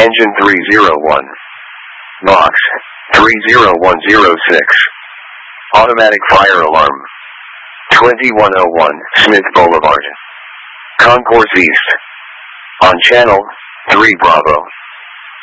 Engine 301. Box 30106. Automatic fire alarm. 2101 Smith Boulevard, Concourse East. On channel 3 Bravo.